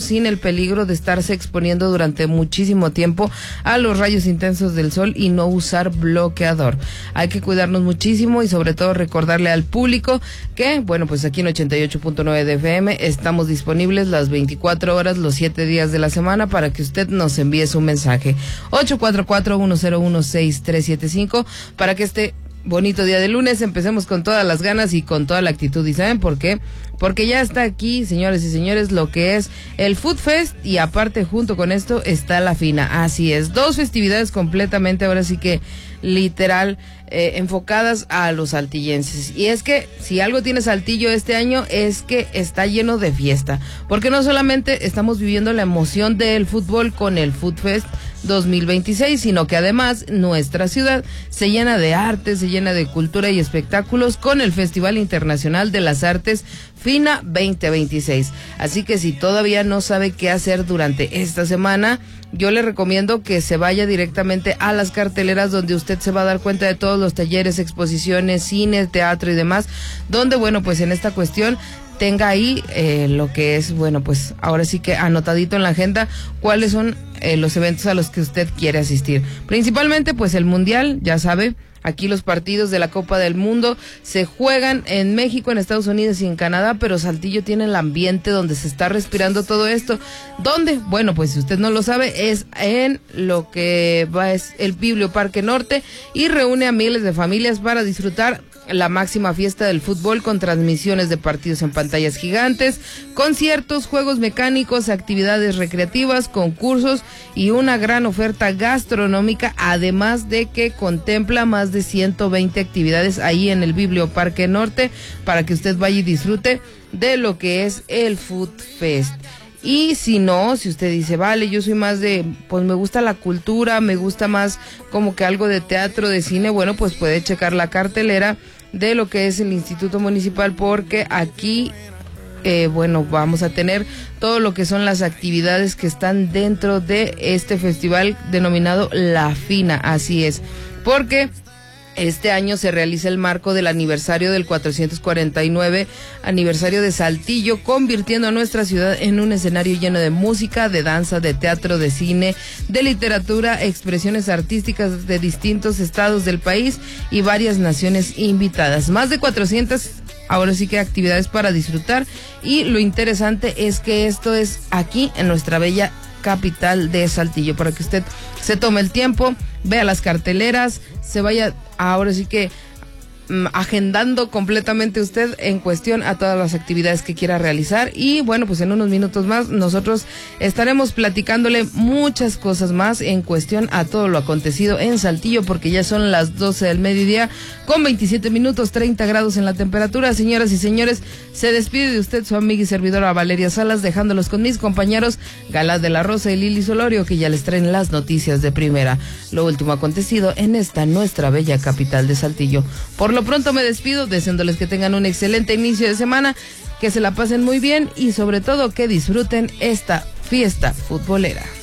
sin el peligro de estarse exponiendo durante muchísimo tiempo a los rayos intensos del sol y no usar bloqueador. Hay que cuidarnos muchísimo y sobre todo recordarle al público que, bueno, pues aquí en 88.9 de FM estamos disponibles las 24 horas, los 7 días de la semana para que usted nos envíe su mensaje. 844-101-6375 para que este bonito día de lunes empecemos con todas las ganas y con toda la actitud. ¿Y saben por qué? Porque ya está aquí, señores y señores, lo que es el Food Fest y aparte junto con esto está la FINA. Así es, 2 festividades completamente, ahora sí que literal, enfocadas a los saltillenses. Y es que si algo tiene Saltillo este año es que está lleno de fiesta, porque no solamente estamos viviendo la emoción del fútbol con el Food Fest 2026, sino que además nuestra ciudad se llena de arte, se llena de cultura y espectáculos con el Festival Internacional de las Artes FINA 2026. Así que si todavía no sabe qué hacer durante esta semana, yo le recomiendo que se vaya directamente a las carteleras donde usted se va a dar cuenta de todos los talleres, exposiciones, cine, teatro y demás, donde, bueno, pues en esta cuestión tenga ahí lo que es, bueno, pues ahora sí que anotadito en la agenda cuáles son los eventos a los que usted quiere asistir. Principalmente, pues el Mundial, ya sabe. Aquí los partidos de la Copa del Mundo se juegan en México, en Estados Unidos y en Canadá, pero Saltillo tiene el ambiente donde se está respirando todo esto. ¿Dónde? Bueno, pues si usted no lo sabe, es en lo que va es el Biblioparque Norte y reúne a miles de familias para disfrutar la máxima fiesta del fútbol con transmisiones de partidos en pantallas gigantes, conciertos, juegos mecánicos, actividades recreativas, concursos y una gran oferta gastronómica, además de que contempla más de 120 actividades ahí en el Biblioparque Norte para que usted vaya y disfrute de lo que es el Food Fest. Y si no, si usted dice, vale, yo soy más de, pues me gusta la cultura, me gusta más como que algo de teatro, de cine, bueno, pues puede checar la cartelera de lo que es el Instituto Municipal, porque aquí, bueno, vamos a tener todo lo que son las actividades que están dentro de este festival denominado La FINA, así es, porque este año se realiza el marco del aniversario del 449 aniversario de Saltillo, convirtiendo a nuestra ciudad en un escenario lleno de música, de danza, de teatro, de cine, de literatura, expresiones artísticas de distintos estados del país y varias naciones invitadas. Más de 400, ahora sí que actividades para disfrutar, y lo interesante es que esto es aquí en nuestra bella capital de Saltillo, para que usted se tome el tiempo, vea las carteleras, se vaya ahora sí que agendando completamente usted en cuestión a todas las actividades que quiera realizar. Y bueno, pues en unos minutos más nosotros estaremos platicándole muchas cosas más en cuestión a todo lo acontecido en Saltillo, porque ya son las 12 del mediodía con 27 minutos, 30 grados en la temperatura. Señoras y señores, se despide de usted su amiga y servidora Valeria Salas, dejándolos con mis compañeros Galás de la Rosa y Lili Solorio, que ya les traen las noticias de primera, lo último acontecido en esta nuestra bella capital de Saltillo. Por lo pronto me despido, deseándoles que tengan un excelente inicio de semana, que se la pasen muy bien y sobre todo que disfruten esta fiesta futbolera.